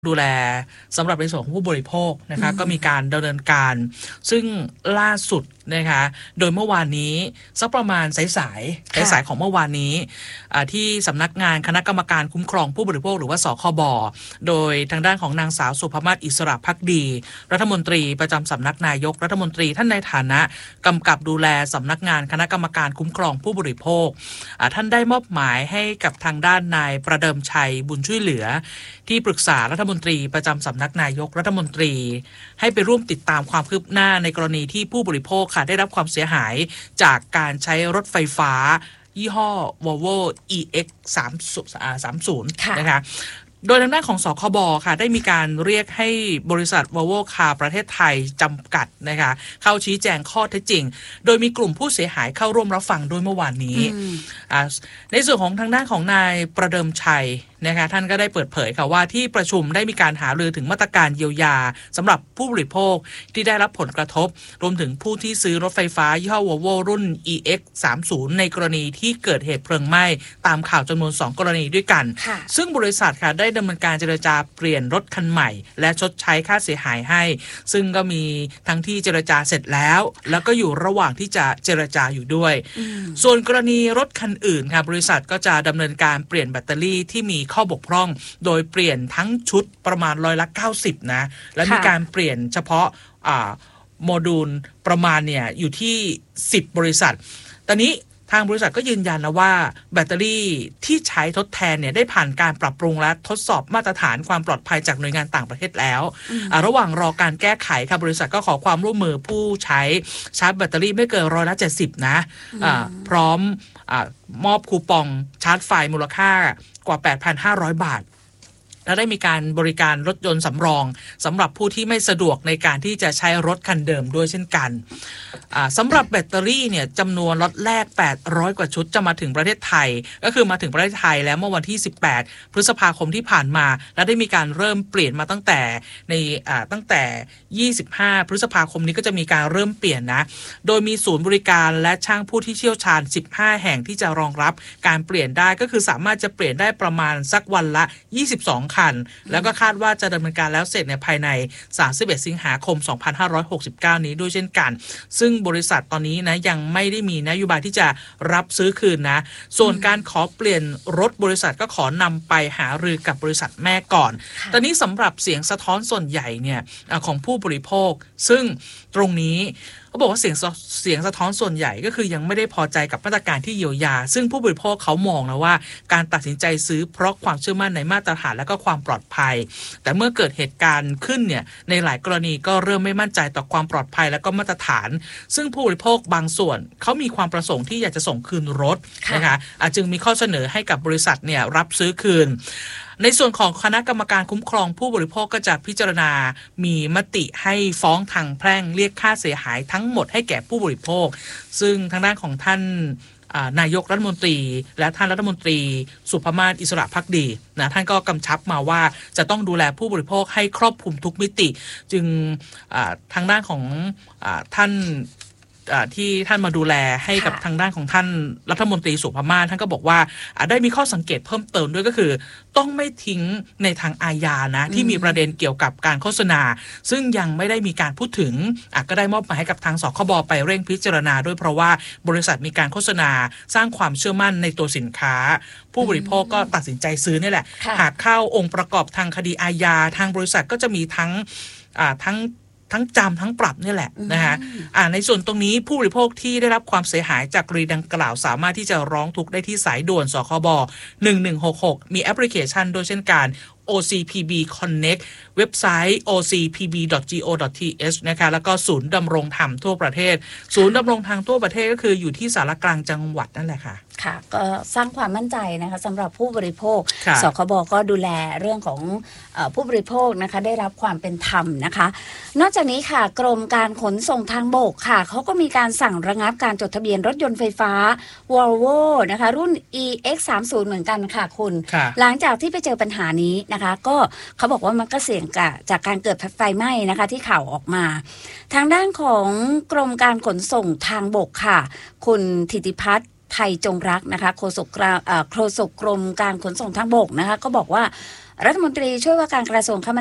ดูแลสำหรับในส่วนของผู้บริโภคนะคะก็มีการดำเนินการซึ่งล่าสุดนะคะโดยเมื่อวานนี้สักประมาณสายของเมื่อวานนี้ที่สำนักงานคณะกรรมการคุ้มครองผู้บริโภคหรือว่าสคบโดยทางด้านของนางสาวสุภมาศอิสระภักดีรัฐมนตรีประจำสำนักนายกรัฐมนตรีท่านในฐานะกำกับดูแลสำนักงานคณะกรรมการคุ้มครองผู้บริโภคท่านได้มอบหมายให้กับทางด้านนายประเดิมชัยบุญช่วยเหลือที่ปรึกษารัฐมนตรีประจำสำนักนายกรัฐมนตรีให้ไปร่วมติดตามความคืบหน้าในกรณีที่ผู้บริโภคค่ะได้รับความเสียหายจากการใช้รถไฟฟ้ายี่ห้อ Volvo EX30 นะคะโดยทางด้านของสคบค่ะได้มีการเรียกให้บริษัท Volvo Car ประเทศไทยจำกัดนะคะเข้าชี้แจงข้อเท็จจริงโดยมีกลุ่มผู้เสียหายเข้าร่วมรับฟังด้วยเมื่อวานนี้ในส่วนของทางด้านของนายประเดิมชัยนะคะท่านก็ได้เปิดเผยค่ะว่าที่ประชุมได้มีการหารือถึงมาตรการเยียวยาสำหรับผู้บริโภคที่ได้รับผลกระทบรวมถึงผู้ที่ซื้อรถไฟฟ้ายี่ห้อ Volvo รุ่น EX30 ในกรณีที่เกิดเหตุเพลิงไหม้ตามข่าวจำนวน2กรณีด้วยกันซึ่งบริษัทค่ะได้ดำเนินการเจรจาเปลี่ยนรถคันใหม่และชดใช้ค่าเสียหายให้ซึ่งก็มีทั้งที่เจรจาเสร็จแล้วก็อยู่ระหว่างที่จะเจรจาอยู่ด้วยส่วนกรณีรถคันอื่นค่ะบริษัทก็จะดำเนินการเปลี่ยนแบตเตอรี่ที่มีข้อบกพร่องโดยเปลี่ยนทั้งชุดประมาณ90%นะและมีการเปลี่ยนเฉพาะโมดูลประมาณเนี่ยอยู่ที่10บริษัทตอนนี้ทางบริษัทก็ยืนยันนะว่าแบตเตอรี่ที่ใช้ทดแทนเนี่ยได้ผ่านการปรับปรุงและทดสอบมาตรฐานความปลอดภัยจากหน่วยงานต่างประเทศแล้วระหว่างรอการแก้ไขค่ะบริษัทก็ขอความร่วมมือผู้ใช้ชาร์จแบตเตอรี่ไม่เกิน70%นะพร้อมมอบคูปองชาร์จไฟมูลค่ากว่า 8,500 บาทและได้มีการบริการรถยนต์สำรองสำหรับผู้ที่ไม่สะดวกในการที่จะใช้รถคันเดิมด้วยเช่นกันสำหรับแบตเตอรี่เนี่ยจำนวนล็อตแรก800กว่าชุดจะมาถึงประเทศไทยก็คือมาถึงประเทศไทยแล้วเมื่อวันที่18พฤษภาคมที่ผ่านมาและได้มีการเริ่มเปลี่ยนมาตั้งแต่25พฤษภาคมนี้ก็จะมีการเริ่มเปลี่ยนนะโดยมีศูนย์บริการและช่างผู้ที่เชี่ยวชาญ15แห่งที่จะรองรับการเปลี่ยนได้ก็คือสามารถจะเปลี่ยนได้ประมาณสักวันละ22คันแล้วก็คาดว่าจะดำเนินการแล้วเสร็จในภายใน31สิงหาคม2569นี้ด้วยเช่นกันซึ่งบริษัทตอนนี้นะยังไม่ได้มีนโยบายที่จะรับซื้อคืนนะส่วนการขอเปลี่ยนรถบริษัทก็ขอนำไปหารือกับบริษัทแม่ก่อนตอนนี้สำหรับเสียงสะท้อนส่วนใหญ่เนี่ยของผู้บริโภคซึ่งตรงนี้เขาบอกว่าเสียงสะท้อนส่วนใหญ่ก็คือยังไม่ได้พอใจกับมาตรการที่เยียวยาซึ่งผู้บริโภคเขามองนะว่าการตัดสินใจซื้อเพราะความเชื่อมั่นในมาตรฐานและก็ความปลอดภัยแต่เมื่อเกิดเหตุการณ์ขึ้นเนี่ยในหลายกรณีก็เริ่มไม่มั่นใจต่อความปลอดภัยและก็มาตรฐานซึ่งผู้บริโภคบางส่วนเขามีความประสงค์ที่อยากจะส่งคืนรถนะคะจึงมีข้อเสนอให้กับบริษัทเนี่ยรับซื้อคืนในส่วนของคณะกรรมการคุ้มครองผู้บริโภคก็จะพิจารณามีมติให้ฟ้องทางแพ่งเรียกค่าเสียหายทั้งหมดให้แก่ผู้บริโภคซึ่งทางด้านของท่านนายกรัฐมนตรีและท่านรัฐมนตรีสุภมาศอิสระภักดีนะท่านก็กำชับมาว่าจะต้องดูแลผู้บริโภคให้ครอบคลุมทุกมิติจึงทางด้านของท่านที่ท่านมาดูแลให้กับทางด้านของท่านรัฐมนตรีสุภมาศท่านก็บอกว่าได้มีข้อสังเกตเพิ่มเติมด้วยก็คือต้องไม่ทิ้งในทางอาญานะที่มีประเด็นเกี่ยวกับการโฆษณาซึ่งยังไม่ได้มีการพูดถึงก็ได้มอบหมายให้กับทางสคบไปเร่งพิจารณาด้วยเพราะว่าบริษัทมีการโฆษณาสร้างความเชื่อมั่นในตัวสินค้าผู้บริโภคก็ตัดสินใจซื้อนี่แหละหากเข้าองค์ประกอบทางคดีอาญาทางบริษัทก็จะมีทั้งจำทั้งปรับนี่แหละนะฮะในส่วนตรงนี้ผู้บริโภคที่ได้รับความเสียหายจากกรณีดังกล่าวสามารถที่จะร้องทุกข์ได้ที่สายด่วนสคบ1166มีแอปพลิเคชันโดยเช่นกัน OCPB Connect เว็บไซต์ ocpb.go.th นะคะแล้วก็ศูนย์ดำรงธรรมทั่วประเทศศูนย์ดำรงธรรมทั่วประเทศก็คืออยู่ที่สารกลางจังหวัดนั่นแหละค่ะค่ะก็สร้างความมั่นใจนะคะสำหรับผู้บริโภคสคบก็ดูแลเรื่องของผู้บริโภคนะคะได้รับความเป็นธรรมนะคะนอกจากนี้ค่ะกรมการขนส่งทางบกค่ะเขาก็มีการสั่งระงับการจดทะเบียนรถยนต์ไฟฟ้า Volvo นะคะรุ่น EX30 เหมือนกันค่ะคุณหลังจากที่ไปเจอปัญหานี้นะคะก็เขาบอกว่ามันก็เสี่ยงจากการเกิดไฟไหม้นะคะที่ข่าวออกมาทางด้านของกรมการขนส่งทางบกค่ะคุณธิติพัฒน์ไทยจงรักนะคะโฆษกกรมการขนส่งทางบกนะคะก็บอกว่ารัฐมนตรีช่วยว่าการกระทรวงคม